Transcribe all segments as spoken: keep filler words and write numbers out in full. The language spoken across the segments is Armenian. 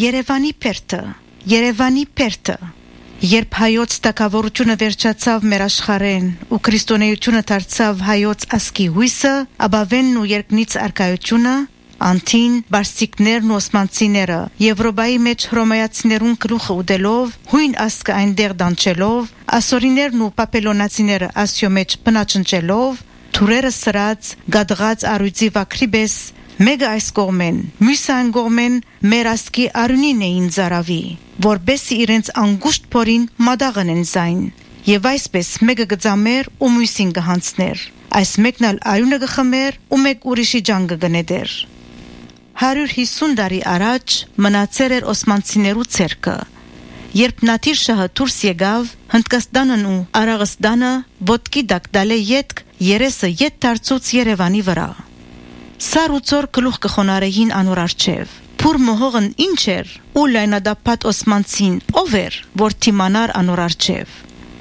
Երևանի պերտը, Երևանի պերտը Երբ հայոց տակավորությունը վերջացավ մեր աշխարհեն ու քրիստոնեությունը դարձավ հայոց ասկի հույսը, ապավենն ու երկնից արքայությունը, անթին, բարսիկներն ու օսմանցիները, Եվրոպայի մեջ հռոմեացիներուն գլուխը ուդելով, հույն ասկը այնտեղ դանչելով, ասորիներն ու պապելոնացիները ասյո մեջ բնաճնճելով, թուրերը սրած, գադղած արույցի վակրիբես, Մեկը այս կողմեն, մյուսը այն կողմեն մեր ասկի արունին էին զարավի, որբեսի իրենց անգուշտ փորին մադաղն են զայն, եւ այսպես մեկը գծամեր ու մյուսին կհանցներ, այս մեկն ալ արյունը կխմեր ու մեկ ուրիշի ջան կգնեդեր։ հարյուր հիսուն տարի առաջ մնացեր էր օսմանցիներու ցերկը, երբ Նաթիր շահը դուրս եկավ, Հնդկաստանն ու Արաղստանը ոտքի դակ դալե ետք երեսը ետ դարձուց Երևանի վրա։ Սար ու ծոր գլուխ կխոնարեին անոր արջև, փուր մոհողն ինչ էր, ու լայնադապատ օսմանցին ով էր, որ թիմանար անոր արջև։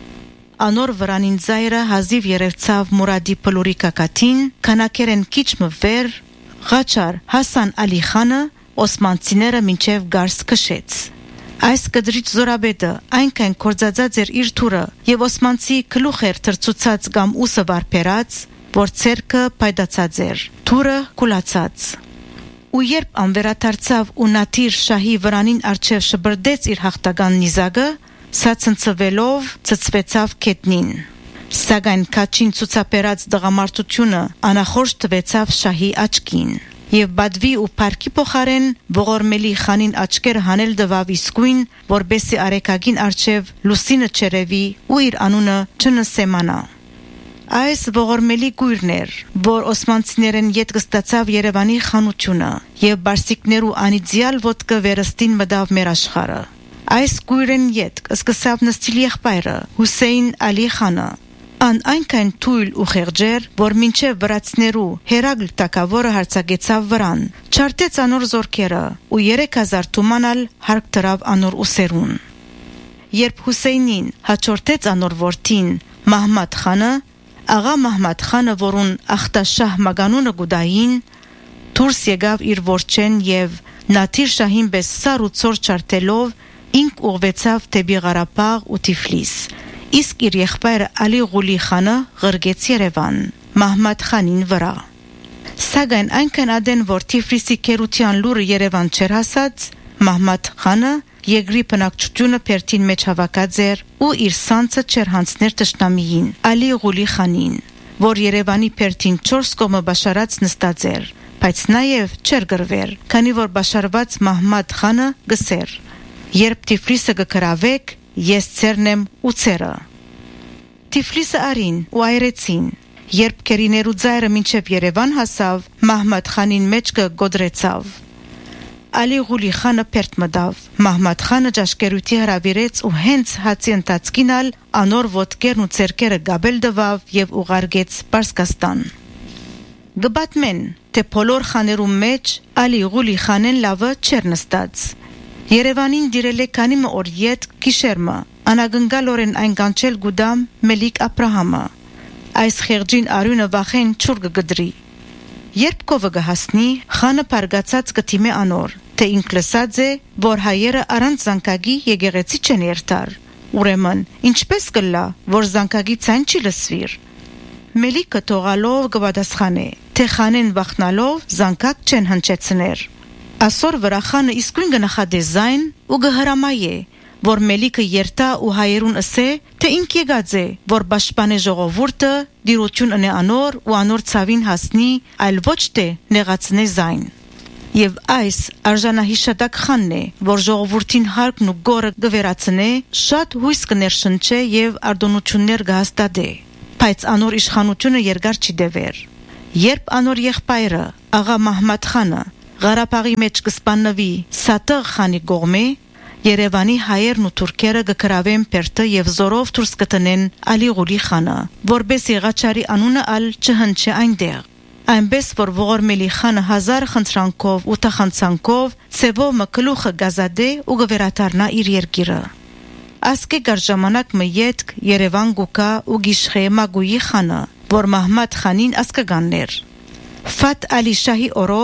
Անոր վրանին զայրը հազիվ երևցավ Մուրադի պլուրի կակատին, քանակերեն քիչ մը վեր, Ղաչար Հասան Ալի խանը օսմանցիները մինչև գարս քշեց։ Այս կդրիչ զորաբեդը այնքան կործածած էր իր թուրը եւ օսմանցի գլուխ էր թրծուցած կամ ուսը վարպերած, որ ցերկը պայդացած էր, թուրը կուլացած։ Ու երբ անվերադարձավ ու Նաթիր շահի վրանին արջև շբրդեց իր հաղթական նիզակը, սացնցվելով ծծվեցավ քետնին։ Սակայն քաչին ցուցապերած դղամարդությունը անախորժ տվեցավ շահի աչքին։ Եվ բադվի ու парքի փոխարեն ողորմելի խանին աչքերը հանել դվավ իսկույն, որբեսի արեկագին արջև լուսինը չերևի ու իր անունը չնսեմանա։ Այս ողորմելի գույրն էր, որ օսմանցիներեն ետ կստացավ Երևանի խանությունը եւ բարսիկներու անիծյալ ոտքը վերստին մտավ մեր աշխարհը։ Այս գույրեն ետ սկսավ նստիլ եղբայրը Հուսեյն Ալի խանը։ Ան այնքան թույլ ու խեղճեր, որ մինչև վրացներու Հերագլ տակավորը հարցակեցավ վրան, չարտեց անոր զորքերը ու երեք հազար թումանալ հարկ դրավ անոր ուսերուն։ Երբ Հուսեյնին հաջորդեց անոր որդին Մահմադ խանը, աղա Մահմադ խանը, որուն Ախտաշահ մագանունը գուդային, դուրս եկավ իր ворչեն եւ Նաթիր շահին պես սար ու ծոր չարտելով ինք ուղվեցավ դեպի Ղարաբաղ ու Թիֆլիս, իսկ իր եղբայրը Ալի Ղուլի խանը ղրգեց Երևան, Մահմադ խանին վրա։ Սակայն այնքան ադեն, որ Թիֆլիսի քերության լուրը Երևան չեր հասած, Մահմադ խանը Եգրի բնակչությունը Պերտին մեջ հավաքած էր ու իր սանձը չեր հանցներ տշնամիին Ալի Ղուլի խանին, որ Երևանի Պերտին չորս կողմը բաշարած նստած էր, բայց նաև չեր գրվեր, քանի որ բաշարված Մահմադ խանը գսեր. Երբ Թիֆլիսը կգրավեք, ես ցերնեմ ու ցերը։ Թիֆլիսը արին ու այրեցին, երբ քերիներու ձայրը մինչև Երևան հասավ, Մահմադ խանին մեջ կգոդրեցավ։ Ալի Ղուլի խանը Պերտ մտավ, Մահմադ խանը ճաշկերույթի հրավիրեց ու հենց հացի ընթացքինալ անոր ոտքերն ու ցերկերը գաբել դվավ եւ ուղարկեց Պարսկաստան։ Գբատմեն, թե բոլոր խաներու մեջ Ալի Ղուլի խանեն լավը չեր նստած։ Երևանին դիրել է քանի մը օր ետ գիշերմը, անագնգալորեն այն կանչել գուդամ Մելիք Աբրահամը։ Այս խեղճին արյունը վախեն չուր կգդրի։ Երբ կովը կհասնի, խանը պարգացած կթիմե անոր, թե ինք լսած է, որ հայերը առանց զանկագի եկեղեցի չեն երթար։ Ուրեմն, ինչպես կլա, որ զանկագի ցան չի լսվիր։ Մելիքը թողալով կպատասխանե, թե խանեն վախնալով զանկակ չեն հնչեցներ։ Ասոր վրա խանը իսկույն կնախադե զայն ու կհրամայե, որ Մելիքը երթա ու հայերուն ըսե, թե ինք եկած է, որ պաշտպանե ժողովուրդը, դիրություն ընե անոր ու անոր ցավին հասնի, այլ ոչ թե նեղացնե զայն։ Եվ այս արժանահիշատակ խանն է, որ ժողովուրդին հարկն ու գորը կվերացնե, շատ հույս կներշնչե եւ արտոնություններ կհաստատե, բայց անոր իշխանությունը երկար չի դեվեր։ Երբ անոր եղբայրը աղա Մահմադ խանը Ղարաբաղի մեջ կսպաննվի Սատեղ խանի կողմէ, Երևանի հայերն ու թուրքերը կգրավեն Պերտը եւ զորով դուրս կտնեն Ալի Ղուլի խանը, որբեսի Ղաչարի անունը ալ չհնչե այնտեղ։ Այնպես որ ողորմելի խանը հազար խնդրանքով ու տխանցանքով ցևով մկլուխը գազադե ու գվերաթարնա իր երկիրը։ Ասկե գար ժամանակ մը յետք Երևան գուկա ու գիշխե Մագուի խանը, որ Մահմադ խանին ասկգաններ։ Ֆաթ Ալի շահի օրով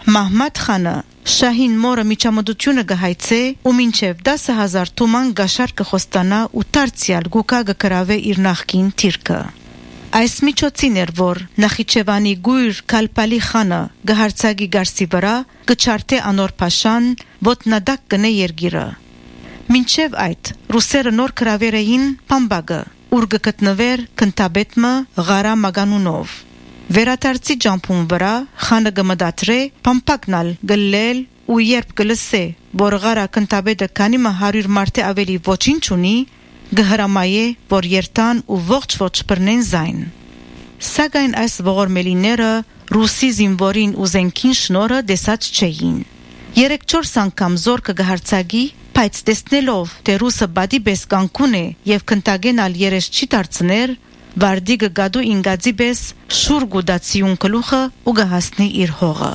Մահմադ խանը Շահին մորը միջամտությունը գահայցե ու մինչև դասը հազար թուման գաշար կխոստանա ու տարցյալ գուկա գկրավե իր նախկին թիրքը։ Այս միջոցին էր, որ Նախիջևանի գույր Կալպալի խանը գահարցագի գարսի վրա գչարթե անոր փաշան ոտնադակ կնե երգիրը։ Մինչև այդ ռուսերը նոր կրավեր էին Պամբագը, ուր գտնվեր քնտաբետմը Ղարա Մագանունով։ Վերադարձի ջամփուն վրա խանը գմդատրե Պամպակնալ գլել ու երբ գլսե, որ Ղարա քնտաբետը քանի հարյուր մարդե ավելի ոչինչ ունի, գհրամայե, որ երթան ու ողջ-ողջ բռնեն զայն։ Սակայն այս ողորմելիները ռուսի զինվորին ու զենքին շնորհը դեսած չէին։ Երեք-չորս անգամ զորքը գահարցագի, բայց տեսնելով, թե ռուսը բադի պես կանկուն է եւ քնտագենալ երես չի դարձներ, վարդիգը գադու ինգածի պես շուր գուդացիուն կլուխը ու գահասնի իր հողը։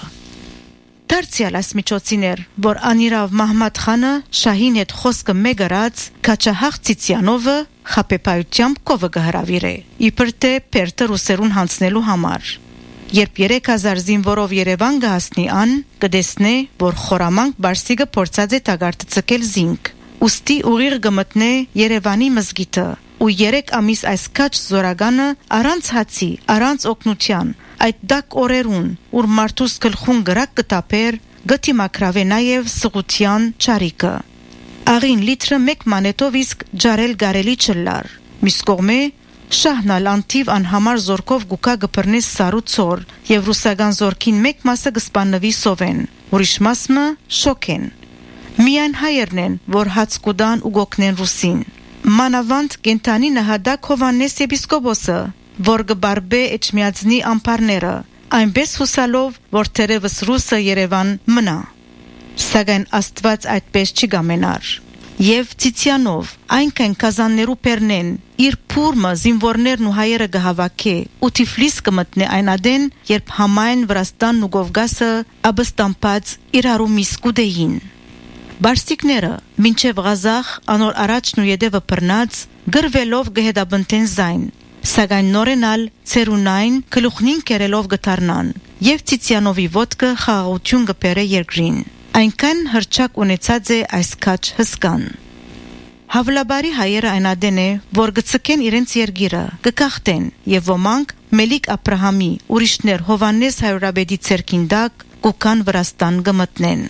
Դարձյալ այս միջոցին էր, որ անիրավ Մահմադ խանը Շահին հետ խոսքը մեգրած Քաչահաղ Ծիծյանովը խապեպայությամբ կովը գհրավիրե, իբր թե Պերտը ռուսերուն հանցնելու համար։ Երբ երեք հազար զինվորով Երևան գահասնի ան, կդեսնե, որ խորամանկ Բարսիգը փորձած է տագարտը ցկել զինք, ուստի ուղիղ գմտնե Երևանի մզգիթը, ու երեք ամիս այս քաչ զորագանը առանց հացի, առանց օգնության, այդ դակ օրերուն, ուր մարդուս գլխուն գրակ կտապեր, գտի մակրավե նաև սղության չարիկը։ Աղին լիտրը մեկ մանետով իսկ ջարել գարելի չլար։ Մյուս կողմե Շահնալ անթիվ անհամար զորքով գուկա գպրնե սարու ծոր եւ ռուսական զորքին մեկ մասը գսպաննվի սովեն, ուրիշ մասը շոքեն։ Միայն հայերն են, որ հաց կուդան ու գոքնեն ռուսին։ Մանավանդ կենտանի նահադակ Հովանես եպիսկոպոսը, որ գբարբե էջմիածնի ամպարները, այնպես հուսալով, որ թերևս ռուսը Երևան մնա։ Սակայն Աստված այդպես չի գամենար։ Եվ Ծիծյանով այնքան կազաններու պերնեն իր փուրմը զինվորներն ու հայերը գհավաքե ու Թիֆլիս կմտնե այն ադեն, երբ համայն Վրաստանն ու Կովկասը աբստամպած իրարու միսկուդեին։ Բարսիկները մինչև Ղազախ անոր առաջն ու յետևը բռնած գրվելով գհեդաբնտեն զայն, սակայն նորենալ ցերունայն գլուխնին կերելով գտարնան եւ Ծիծյանովի ոտքը խաղաղություն գբերե երկրին։ Այնքան հրճակ ունեցած է այս քաչ հսկան։ Հավլաբարի հայերը այնադեն է, որ գցկեն իրենց երգիրը, գկախտեն եւ ոմանք Մելիք Աբրահամի, ուրիշներ Հովանես Հայրաբեդի ցերքին դակ գուկան Վրաստան գմտնեն։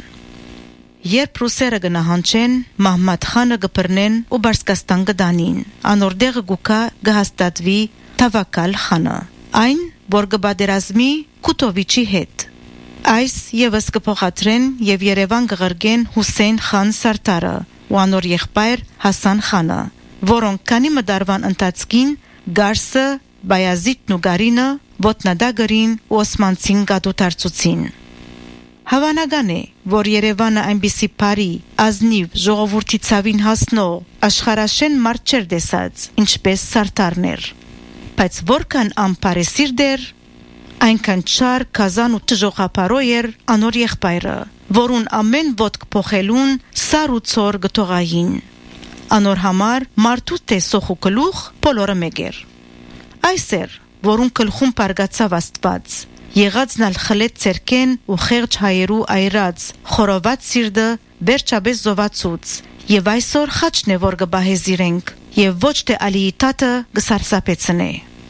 Երբ ռուսերը գնահանչեն, Մահմադ խանը գբռնեն ու Բարսկաստան գդանին։ Անորդեղը գուկա գհաստատվի Թավակալ խանը, այն, որ գբادرազմի Կուտովիչի հետ։ Այս եւս կփոխադրեն եւ Երևան կղրգեն Հուսեյն խան Սարտարը ու անոր եղբայր Հասան խանը, որոնք քանի մդարվան ընթացքին Գարսը, Բայազիդն ու Գարինը ոտնադագրին ու Օսմանցին գադուտարծուցին։ Հավանական է, որ Երևանը այնպիսի բարի, ազնիվ, ժողովրդի ցավին հասնող, աշխարհաշեն մարդ չէր տեսած, ինչպես Սարտարներ։ Բայց որքան անպարեսիրտ էր, այնքան չար, կազան ու տժոխապարոյ էր անոր եղբայրը, որուն ամեն ոտք փոխելուն սար ու ծոր գտողային։ Անոր համար մարդու տեսող ու գլուխ բոլորը մեկ էր։ Այս էր, որուն գլխում պարգացավ Աստված, եղածնալ խլեց ցերկեն ու խեղճ հայերու այրած, խորոված սիրտը վերջապես զովացուց, եւ այսօր խաչն է, որ գբահեզիրենք, եւ ոչ թե Ալիի տատը գսարսափեցնե։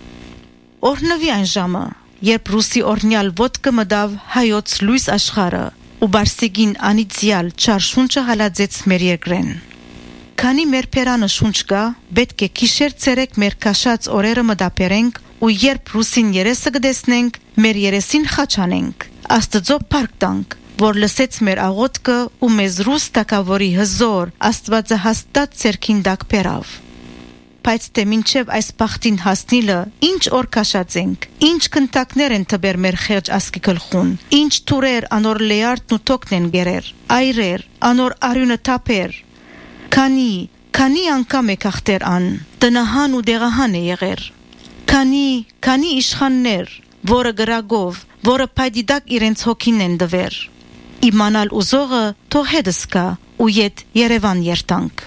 Օրհնվի այն ժամը, երբ ռուսի օրնյալ ոտքը մդավ հայոց լույս աշխարը ու Բարսիգին անիծյալ չար շունչը հալածեց մեր երկրեն։ Քանի մեր փերանը շունչ կա, պետք է քիշեր ցերեկ մեր քաշած օրերը մդապերենք ու երբ ռուսին երեսը գտեսնենք, մեր երեսին խաչանենք, Աստծո փառք տանք, որ լսեց մեր աղոթքը ու մեզ ռուս տակավորի հզոր Աստվածահաստատ ցերքին դակ բերավ։ Բայց թե մինչև այս բախտին հասնիլը ինչ օր քաշածենք, ինչ քնտակներ են տբեր մեր խեղճ ասկի գլխուն, ինչ թուրեր անոր լեարտն ու թոքն են գերեր, այրեր, անոր արյունը թափեր, քանի, քանի անգամ է կախտեր ան, տնահան ու դեղահան է եղեր, քանի, քանի իշխաններ, որը գրագով, որը պայդիդակ իրենց հոգին են դվեր, իմանալ ուզողը թող հետս կա ու ետ Երևան երտանք։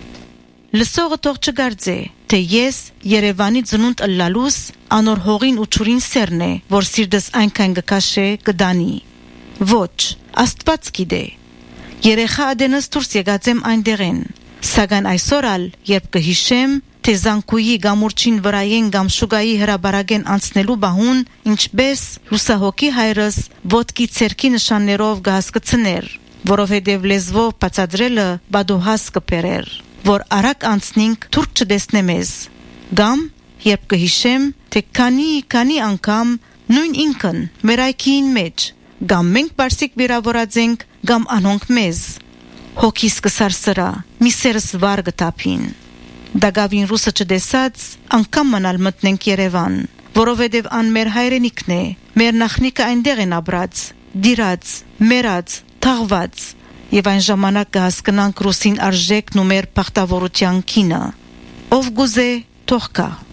Լսողը թող չգարձե, թե ես Երևանի ծնունդ ըլլալուս անոր հողին ու ճուրին սերն է, որ սիրտս այնքան գկաշե գդանի։ Ոչ, Աստված գիտե։ Երեխա ադենս դուրս եկած եմ այնտեղեն, սակայն այսօր ալ, երբ կհիշեմ, թե զանկուի գամուրջին վրայեն կամ շուգայի հրաբարագեն անցնելու բահուն, ինչպես լուսահոգի հայրս ոտքի ցերքի նշաններով կհասկացներ, որովհետև լեզվով բացադրելը բադոհաս կպերեր, որ արագ անցնենք թուրք չտեսնե մեզ, կամ երբ կհիշեմ, թե քանի քանի անգամ նույն ինքն մեր այքին մեջ, կամ մենք բարսիկ վիրավորած ենք, կամ անոնք մեզ, հոգիս կսարսրա, մի սերս վար գտապին։ Դագավին ռուսը չդեսած, անգամ մնալ մտնենք Երևան, որովհետև ան մեր հայրենիքն է, մեր նախնիկը այնտեղ են ապրած, դիրած, մերած, թաղված, եւ այն ժամանակ կհասկնանք ռուսին արժեքն ու մեր բախտավորության քինը։ Ով գուզե թող կա։